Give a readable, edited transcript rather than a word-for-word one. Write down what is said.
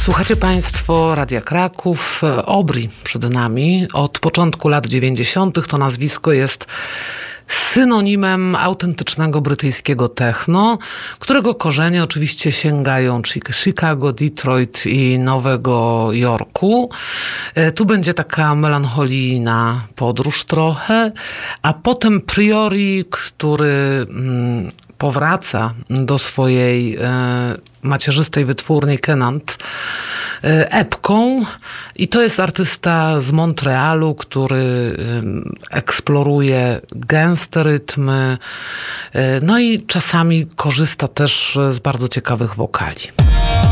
Słuchacie Państwo Radia Kraków. Obri przed nami. Od początku lat 90. to nazwisko jest synonimem autentycznego brytyjskiego techno, którego korzenie oczywiście sięgają Chicago, Detroit i Nowego Jorku. Tu będzie taka melancholijna podróż trochę, a potem Priori, który powraca do swojej macierzystej wytwórni Kenant epką i to jest artysta z Montrealu, który eksploruje gęste rytmy, no i czasami korzysta też z bardzo ciekawych wokali.